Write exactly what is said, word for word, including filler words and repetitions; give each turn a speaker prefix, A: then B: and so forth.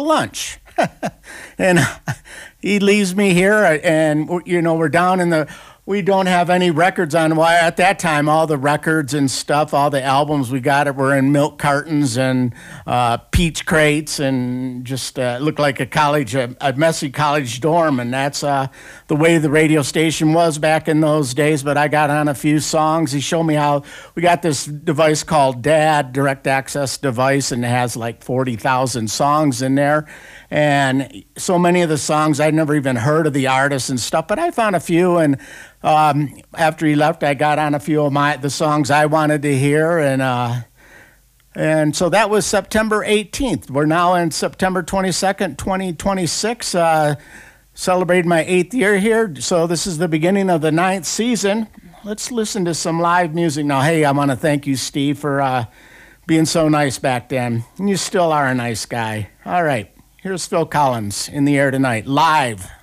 A: lunch. And he leaves me here, and, you know, we're down in the, we don't have any records on. Well, at that time, all the records and stuff, all the albums we got it were in milk cartons and uh, peach crates, and just uh, looked like a college, a, a messy college dorm. And that's uh, the way the radio station was back in those days. But I got on a few songs. He showed me how we got this device called D A D, direct access device, and it has like forty thousand songs in there. And so many of the songs I'd never even heard of the artists and stuff, but I found a few. And um, after he left, I got on a few of my the songs I wanted to hear, and uh, and so that was September eighteenth. We're now in September twenty-second, twenty twenty-six. Uh, celebrated my eighth year here, so this is the beginning of the ninth season. Let's listen to some live music now. Hey, I want to thank you, Steve, for uh, being so nice back then, and you still are a nice guy. All right. Here's Phil Collins, In the Air Tonight, live.